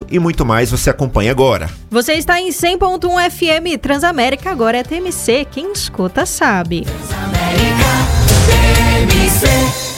e muito mais você acompanha agora. Você está em 100.1 FM Transamérica, agora é TMC, quem escuta sabe. Transamérica, TMC.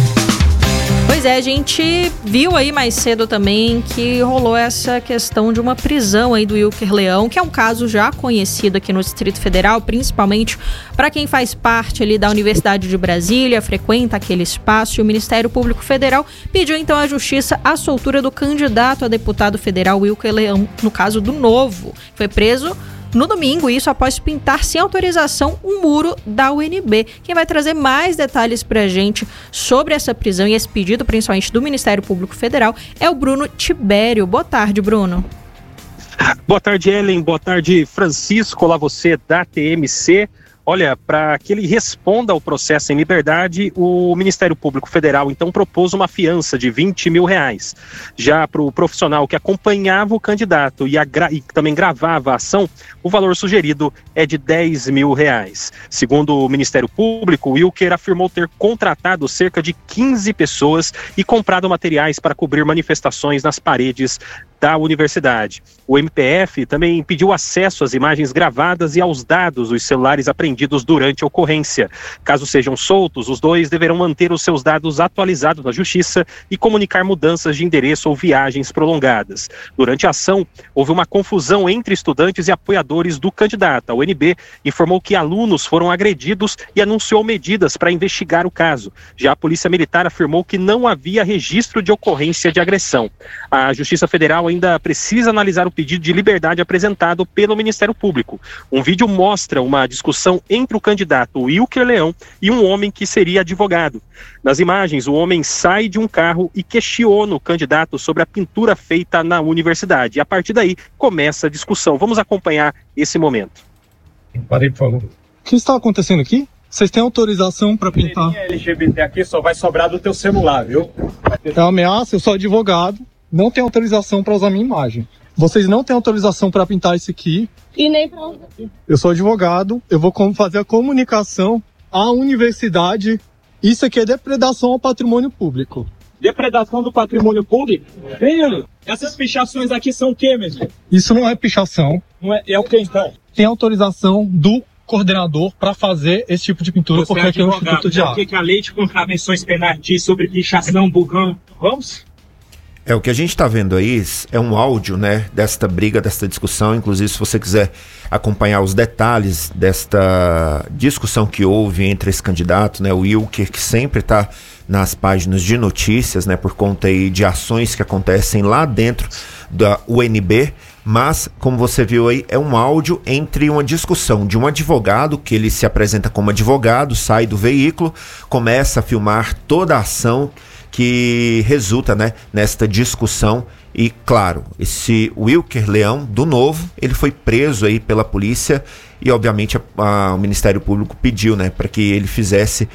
Pois é, a gente viu aí mais cedo também que rolou essa questão de uma prisão aí do Wilker Leão, que é um caso já conhecido aqui no Distrito Federal, principalmente para quem faz parte ali da Universidade de Brasília, frequenta aquele espaço, e o Ministério Público Federal pediu então à Justiça a soltura do candidato a deputado federal Wilker Leão, no caso do Novo. Foi preso no domingo, isso após pintar sem autorização um muro da UNB. Quem vai trazer mais detalhes pra gente sobre essa prisão e esse pedido, principalmente do Ministério Público Federal, é o Bruno Tibério. Boa tarde, Bruno. Boa tarde, Ellen. Boa tarde, Francisco. Olá, você da TMC. Olha, para que ele responda ao processo em liberdade, o Ministério Público Federal, então, propôs uma fiança de R$20 mil. Já para o profissional que acompanhava o candidato e também gravava a ação, o valor sugerido é de R$10 mil. Segundo o Ministério Público, o Wilker afirmou ter contratado cerca de 15 pessoas e comprado materiais para cobrir manifestações nas paredes da universidade. O MPF também pediu acesso às imagens gravadas e aos dados dos celulares apreendidos durante a ocorrência. Caso sejam soltos, os dois deverão manter os seus dados atualizados na Justiça e comunicar mudanças de endereço ou viagens prolongadas. Durante a ação, houve uma confusão entre estudantes e apoiadores do candidato. A UNB informou que alunos foram agredidos e anunciou medidas para investigar o caso. Já a Polícia Militar afirmou que não havia registro de ocorrência de agressão. A Justiça Federal ainda precisa analisar o pedido de liberdade apresentado pelo Ministério Público. Um vídeo mostra uma discussão entre o candidato Wilker Leão e um homem que seria advogado. Nas imagens, o homem sai de um carro e questiona o candidato sobre a pintura feita na universidade. E a partir daí, começa a discussão. Vamos acompanhar esse momento. Parei, por favor. O que está acontecendo aqui? Vocês têm autorização para pintar? LGBT aqui só vai sobrar do teu celular, viu? É uma ameaça, eu sou advogado. Não tem autorização para usar minha imagem. Vocês não têm autorização para pintar isso aqui. E nem para usar. Eu sou advogado, eu vou fazer a comunicação à universidade. Isso aqui é depredação ao patrimônio público. Depredação do patrimônio público? Essas pichações aqui são o quê, mesmo? Isso não é pichação. Não é, é o que então? Tem autorização do coordenador para fazer esse tipo de pintura, Você porque aqui é um instituto de arte. O que a lei de contravenções penais diz sobre pichação, burrão? Vamos? O que a gente está vendo aí é um áudio, né, desta briga, desta discussão. Inclusive, se você quiser acompanhar os detalhes desta discussão que houve entre esse candidato, né, o Wilker, que sempre está nas páginas de notícias, né, por conta aí de ações que acontecem lá dentro da UNB. Mas, como você viu aí, é um áudio entre uma discussão de um advogado, que ele se apresenta como advogado, sai do veículo, começa a filmar toda a ação que resulta, né, nesta discussão. E claro, esse Wilker Leão do Novo, ele foi preso aí pela polícia e obviamente o Ministério Público pediu, né, para que ele fizesse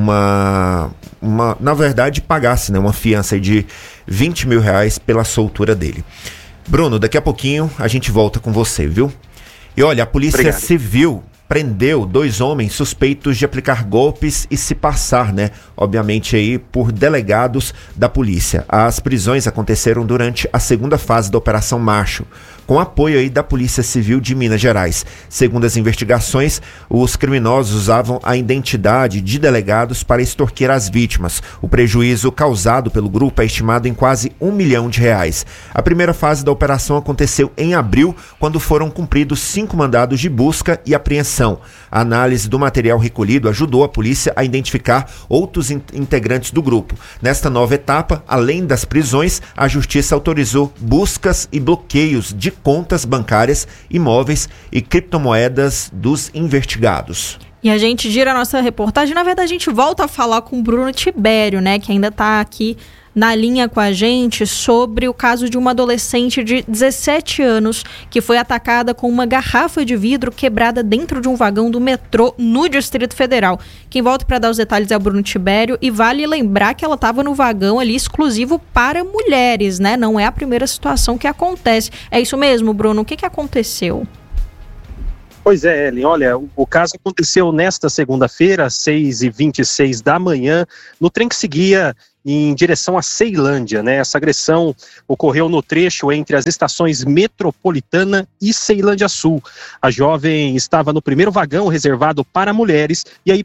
na verdade pagasse, né, uma fiança aí de R$20 mil pela soltura dele. Bruno, daqui a pouquinho a gente volta com você, viu? E olha, a Polícia Civil prendeu 2 homens suspeitos de aplicar golpes e se passar, né, obviamente aí por delegados da polícia. As prisões aconteceram durante a segunda fase da Operação Macho, com apoio aí da Polícia Civil de Minas Gerais. Segundo as investigações, os criminosos usavam a identidade de delegados para extorquir as vítimas. O prejuízo causado pelo grupo é estimado em quase R$1 milhão. A primeira fase da operação aconteceu em abril, quando foram cumpridos 5 mandados de busca e apreensão. A análise do material recolhido ajudou a polícia a identificar outros integrantes do grupo. Nesta nova etapa, além das prisões, a Justiça autorizou buscas e bloqueios de contas bancárias, imóveis e criptomoedas dos investigados. E a gente gira a nossa reportagem, na verdade a gente volta a falar com o Bruno Tibério, né, que ainda está aqui na linha com a gente, sobre o caso de uma adolescente de 17 anos que foi atacada com uma garrafa de vidro quebrada dentro de um vagão do metrô no Distrito Federal. Quem volta para dar os detalhes é o Bruno Tibério, e vale lembrar que ela estava no vagão ali exclusivo para mulheres, né? Não é a primeira situação que acontece. É isso mesmo, Bruno? O que aconteceu? Pois é, Ellen, olha, o caso aconteceu nesta segunda-feira, às 6h26 da manhã, no trem que seguia em direção a Ceilândia, né? Essa agressão ocorreu no trecho entre as estações Metropolitana e Ceilândia Sul. A jovem estava no primeiro vagão reservado para mulheres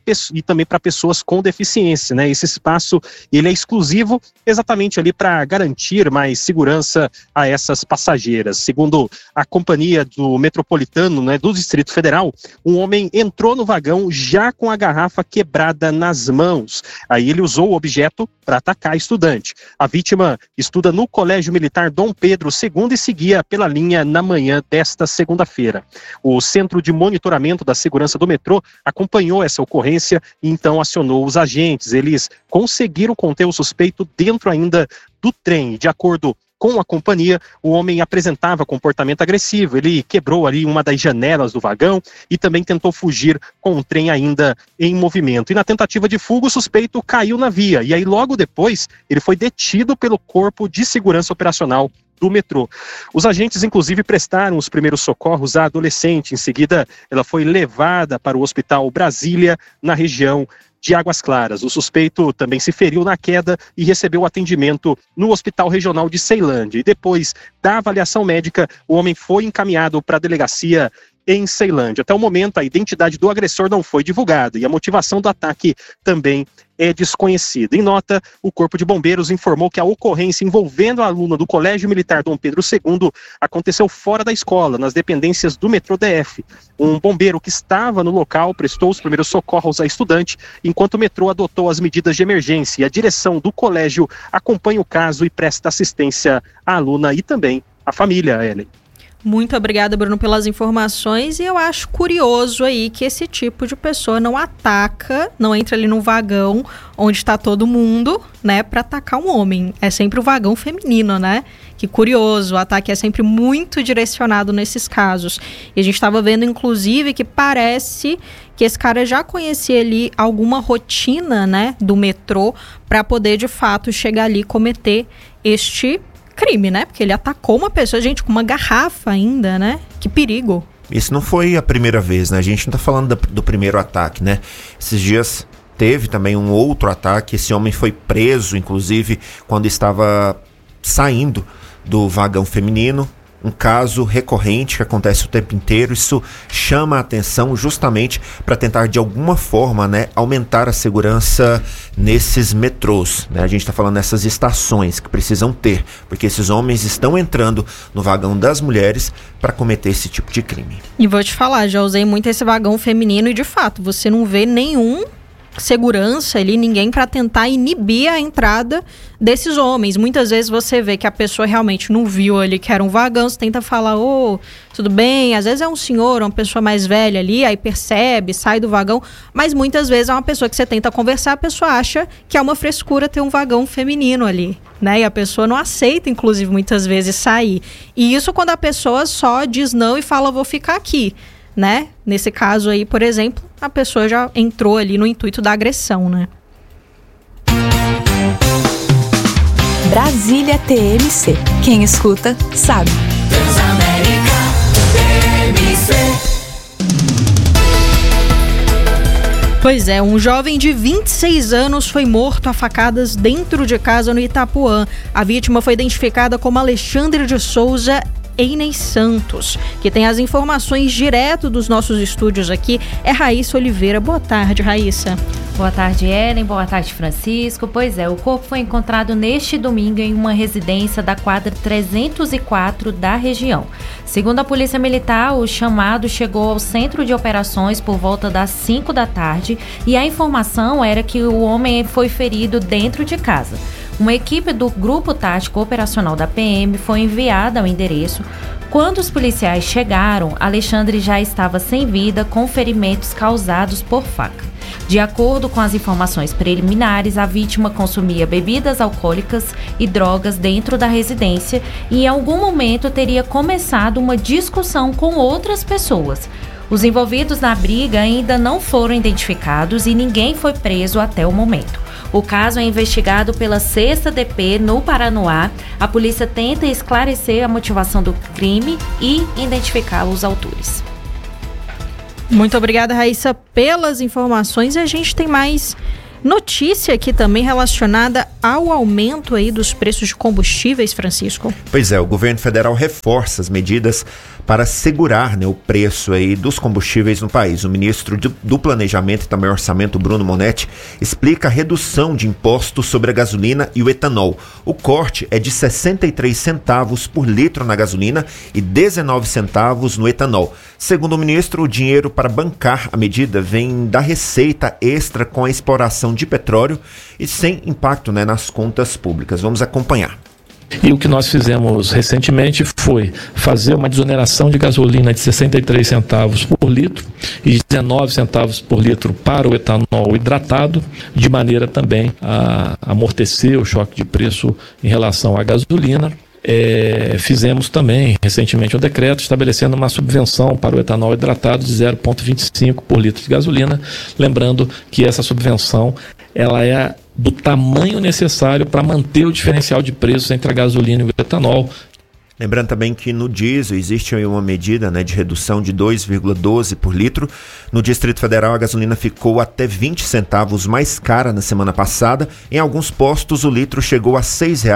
e também para pessoas com deficiência, né? Esse espaço ele é exclusivo exatamente ali para garantir mais segurança a essas passageiras. Segundo a companhia do Metropolitano, né, do Distrito Federal, um homem entrou no vagão já com a garrafa quebrada nas mãos. Aí ele usou o objeto para atacar a estudante. A vítima estuda no Colégio Militar Dom Pedro II e seguia pela linha na manhã desta segunda-feira. O Centro de Monitoramento da Segurança do Metrô acompanhou essa ocorrência e então acionou os agentes. Eles conseguiram conter o suspeito dentro ainda do trem. De acordo com a companhia, o homem apresentava comportamento agressivo. Ele quebrou ali uma das janelas do vagão e também tentou fugir com o trem ainda em movimento. E na tentativa de fuga, o suspeito caiu na via. E aí, logo depois, ele foi detido pelo Corpo de Segurança Operacional do metrô. Os agentes, inclusive, prestaram os primeiros socorros à adolescente. Em seguida, ela foi levada para o Hospital Brasília, na região de Águas Claras. O suspeito também se feriu na queda e recebeu atendimento no Hospital Regional de Ceilândia. E depois da avaliação médica, o homem foi encaminhado para a delegacia em Ceilândia. Até o momento, a identidade do agressor não foi divulgada e a motivação do ataque também é desconhecida. Em nota, o Corpo de Bombeiros informou que a ocorrência envolvendo a aluna do Colégio Militar Dom Pedro II aconteceu fora da escola, nas dependências do metrô DF. Um bombeiro que estava no local prestou os primeiros socorros à estudante, enquanto o metrô adotou as medidas de emergência. E a direção do colégio acompanha o caso e presta assistência à aluna e também à família, Ellen. Muito obrigada, Bruno, pelas informações. E eu acho curioso aí que esse tipo de pessoa não ataca, não entra ali no vagão onde está todo mundo, né, para atacar um homem. É sempre o vagão feminino, né? Que curioso, o ataque é sempre muito direcionado nesses casos. E a gente estava vendo, inclusive, que parece que esse cara já conhecia ali alguma rotina, né, do metrô para poder, de fato, chegar ali e cometer este crime, né? Porque ele atacou uma pessoa, gente, com uma garrafa ainda, né? Que perigo. Isso não foi a primeira vez, né? A gente não tá falando do primeiro ataque, né? Esses dias teve também um outro ataque. Esse homem foi preso, inclusive, quando estava saindo do vagão feminino. Um caso recorrente que acontece o tempo inteiro. Isso chama a atenção justamente para tentar de alguma forma, né, aumentar a segurança nesses metrôs, né? A gente está falando dessas estações que precisam ter, porque esses homens estão entrando no vagão das mulheres para cometer esse tipo de crime. E vou te falar, já usei muito esse vagão feminino e de fato você não vê nenhum segurança ali, ninguém para tentar inibir a entrada desses homens. Muitas vezes você vê que a pessoa realmente não viu ali que era um vagão, você tenta falar, tudo bem, às vezes é um senhor, uma pessoa mais velha ali, aí percebe, sai do vagão, mas muitas vezes é uma pessoa que você tenta conversar, a pessoa acha que é uma frescura ter um vagão feminino ali, né? E a pessoa não aceita, inclusive, muitas vezes sair. E isso quando a pessoa só diz não e fala, vou ficar aqui, né? Nesse caso aí, por exemplo, a pessoa já entrou ali no intuito da agressão, né? Brasília TMC. Quem escuta, sabe. Transamérica TMC. Pois é, um jovem de 26 anos foi morto a facadas dentro de casa no Itapuã. A vítima foi identificada como Alexandre de Souza Einei Santos, que tem as informações direto dos nossos estúdios aqui, é Raíssa Oliveira. Boa tarde, Raíssa. Boa tarde, Ellen. Boa tarde, Francisco. Pois é, o corpo foi encontrado neste domingo em uma residência da quadra 304 da região. Segundo a Polícia Militar, o chamado chegou ao centro de operações por volta das 5 da tarde e a informação era que o homem foi ferido dentro de casa. Uma equipe do Grupo Tático Operacional da PM foi enviada ao endereço. Quando os policiais chegaram, Alexandre já estava sem vida, com ferimentos causados por faca. De acordo com as informações preliminares, a vítima consumia bebidas alcoólicas e drogas dentro da residência e em algum momento teria começado uma discussão com outras pessoas. Os envolvidos na briga ainda não foram identificados e ninguém foi preso até o momento. O caso é investigado pela 6ª DP no Paranoá. A polícia tenta esclarecer a motivação do crime e identificar os autores. Muito obrigada, Raíssa, pelas informações. E a gente tem mais Notícia aqui também relacionada ao aumento aí dos preços de combustíveis, Francisco. Pois é, o governo federal reforça as medidas para segurar, né, o preço aí dos combustíveis no país. O ministro do Planejamento e também Orçamento, Bruno Monetti, explica a redução de impostos sobre a gasolina e o etanol. O corte é de 63 centavos por litro na gasolina e 19 centavos no etanol. Segundo o ministro, o dinheiro para bancar a medida vem da receita extra com a exploração de petróleo e sem impacto, né, nas contas públicas. Vamos acompanhar. E o que nós fizemos recentemente foi fazer uma desoneração de gasolina de 63 centavos por litro e 19 centavos por litro para o etanol hidratado, de maneira também a amortecer o choque de preço em relação à gasolina. Fizemos também recentemente um decreto estabelecendo uma subvenção para o etanol hidratado de 0,25 por litro de gasolina, lembrando que essa subvenção ela é do tamanho necessário para manter o diferencial de preços entre a gasolina e o etanol. Lembrando também que no diesel existe uma medida, né, de redução de 2,12 por litro. No Distrito Federal, a gasolina ficou até 20 centavos mais cara na semana passada. Em alguns postos, o litro chegou a R$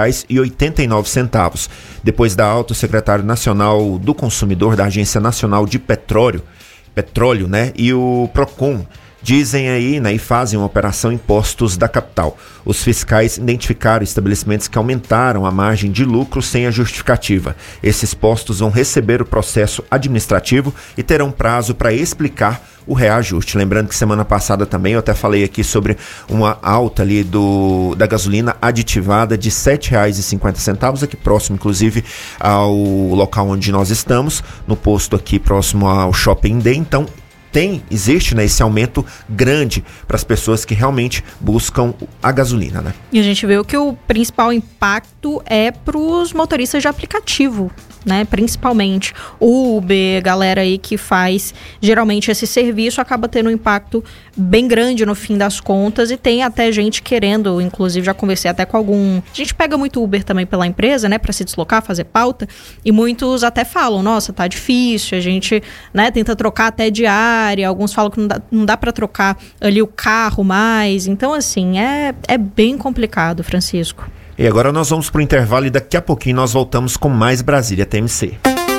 6,89. Depois da alta, o secretário nacional do consumidor da Agência Nacional de Petróleo, né, e o Procon dizem aí, né, e fazem uma operação em postos da capital. Os fiscais identificaram estabelecimentos que aumentaram a margem de lucro sem a justificativa. Esses postos vão receber o processo administrativo e terão prazo para explicar o reajuste. Lembrando que semana passada também eu até falei aqui sobre uma alta ali da gasolina aditivada de R$ 7,50, aqui próximo, inclusive, ao local onde nós estamos, no posto aqui próximo ao Shopping Day. Então, existe, né, esse aumento grande para as pessoas que realmente buscam a gasolina, né? E a gente viu que o principal impacto é para os motoristas de aplicativo, né? Principalmente o Uber, galera aí que faz geralmente esse serviço, acaba tendo um impacto bem grande no fim das contas, e tem até gente querendo, inclusive já conversei até com algum... A gente pega muito Uber também pela empresa, né, para se deslocar, fazer pauta, e muitos até falam, nossa, tá difícil, a gente, né, tenta trocar até diária, alguns falam que não dá para trocar ali o carro mais, então assim, é bem complicado, Francisco. E agora nós vamos pro intervalo e daqui a pouquinho nós voltamos com mais Brasília TMC.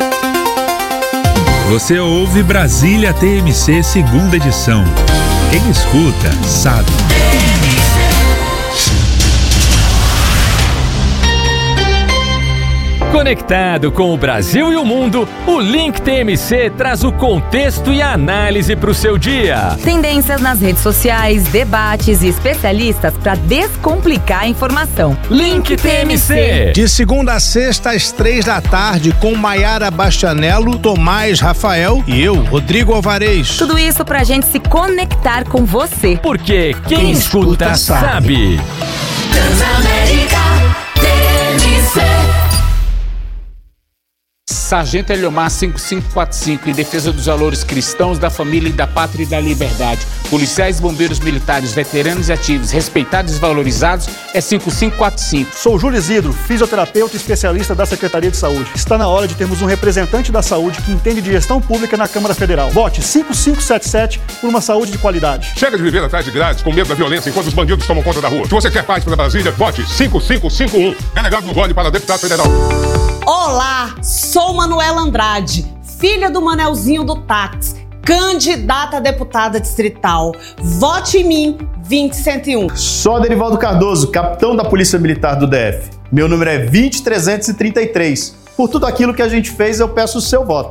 Você ouve Brasília TMC, segunda edição. Quem escuta, sabe. Conectado com o Brasil e o mundo, o Link TMC traz o contexto e a análise para o seu dia. Tendências nas redes sociais, debates e especialistas para descomplicar a informação. Link TMC. De segunda a sexta às 15h, com Maiara Bastianello, Tomás Rafael e eu, Rodrigo Alvarez. Tudo isso pra gente se conectar com você. Porque quem escuta sabe. Transamérica TMC. Sargento Eliomar 5545, em defesa dos valores cristãos, da família e da pátria e da liberdade. Policiais, bombeiros militares, veteranos e ativos, respeitados e valorizados, é 5545. Sou Júlio Isidro, fisioterapeuta e especialista da Secretaria de Saúde. Está na hora de termos um representante da saúde que entende de gestão pública na Câmara Federal. Vote 5577 por uma saúde de qualidade. Chega de viver atrás de grades, com medo da violência enquanto os bandidos tomam conta da rua. Se você quer paz para Brasília, vote 5551. Delegado no Gole para deputado federal. Olá, sou Manuela Andrade, filha do Manelzinho do táxi, candidata a deputada distrital. Vote em mim, 20101. Sou Aderivaldo Cardoso, capitão da Polícia Militar do DF. Meu número é 20333. Por tudo aquilo que a gente fez, eu peço o seu voto.